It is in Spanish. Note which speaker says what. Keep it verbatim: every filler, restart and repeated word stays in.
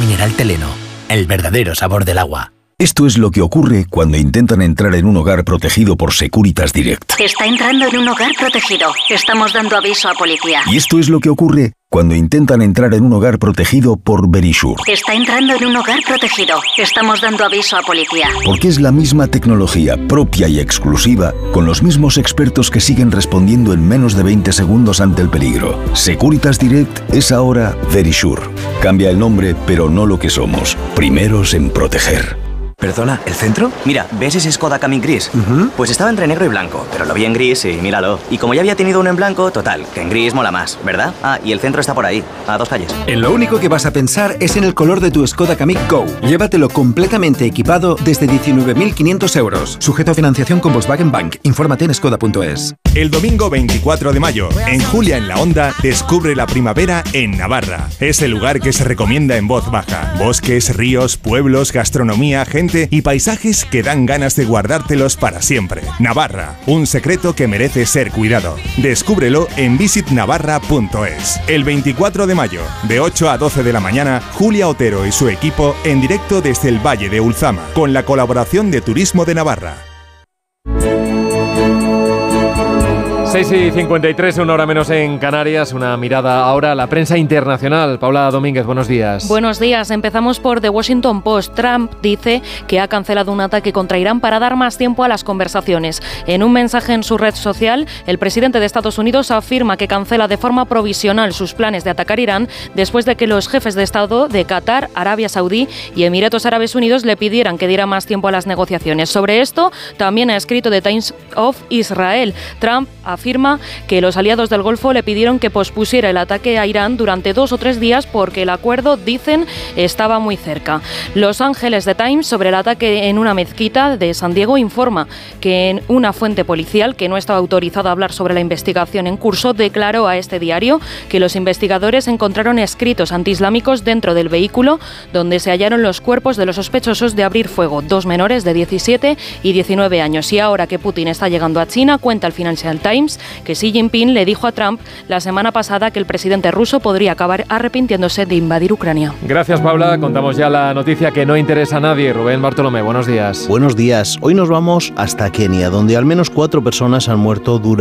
Speaker 1: mineral Teleno, el verdadero sabor del agua.
Speaker 2: Esto es lo que ocurre cuando intentan entrar en un hogar protegido por Securitas Direct.
Speaker 3: Está entrando en un hogar protegido. Estamos dando aviso a policía.
Speaker 2: Y esto es lo que ocurre cuando intentan entrar en un hogar protegido por Verisure.
Speaker 3: Está entrando en un hogar protegido. Estamos dando aviso a policía.
Speaker 2: Porque es la misma tecnología propia y exclusiva, con los mismos expertos que siguen respondiendo en menos de veinte segundos ante el peligro. Securitas Direct es ahora Verisure. Cambia el nombre, pero no lo que somos. Primeros en proteger.
Speaker 4: Perdona, ¿el centro? Mira, ¿ves ese Skoda Kamiq gris? Uh-huh. Pues estaba entre negro y blanco, pero lo vi en gris y míralo. Y como ya había tenido uno en blanco, total, que en gris mola más, ¿verdad? Ah, y el centro está por ahí, a dos calles.
Speaker 5: En lo único que vas a pensar es en el color de tu Skoda Kamiq Go. Llévatelo completamente equipado desde diecinueve mil quinientos euros. Sujeto a financiación con Volkswagen Bank. Infórmate en skoda punto es.
Speaker 6: El domingo veinticuatro de mayo, en Julia en la Onda, descubre la primavera en Navarra. Es el lugar que se recomienda en voz baja. Bosques, ríos, pueblos, gastronomía, gente y paisajes que dan ganas de guardártelos para siempre. Navarra, un secreto que merece ser cuidado. Descúbrelo en visit navarra punto es. El veinticuatro de mayo, de ocho a doce de la mañana, Julia Otero y su equipo en directo desde el Valle de Ulzama, con la colaboración de Turismo de Navarra.
Speaker 7: seis y cincuenta y tres, una hora menos en Canarias. Una mirada ahora a la prensa internacional. Paula Domínguez, buenos días.
Speaker 8: Buenos días. Empezamos por The Washington Post. Trump dice que ha cancelado un ataque contra Irán para dar más tiempo a las conversaciones. En un mensaje en su red social, el presidente de Estados Unidos afirma que cancela de forma provisional sus planes de atacar Irán después de que los jefes de Estado de Qatar, Arabia Saudí y Emiratos Árabes Unidos le pidieran que diera más tiempo a las negociaciones. Sobre esto, también ha escrito The Times of Israel. Trump afirma afirma que los aliados del Golfo le pidieron que pospusiera el ataque a Irán durante dos o tres días porque el acuerdo, dicen, estaba muy cerca. Los Ángeles The Times, sobre el ataque en una mezquita de San Diego, informa que una fuente policial que no estaba autorizada a hablar sobre la investigación en curso declaró a este diario que los investigadores encontraron escritos antiislámicos dentro del vehículo donde se hallaron los cuerpos de los sospechosos de abrir fuego, dos menores de diecisiete y diecinueve años. Y ahora que Putin está llegando a China, cuenta el Financial Times que Xi Jinping le dijo a Trump la semana pasada que el presidente ruso podría acabar arrepintiéndose de invadir Ucrania.
Speaker 7: Gracias, Paula. Contamos ya la noticia que no interesa a nadie. Rubén Bartolomé, buenos días.
Speaker 9: Buenos días. Hoy nos vamos hasta Kenia, donde al menos cuatro personas han muerto durante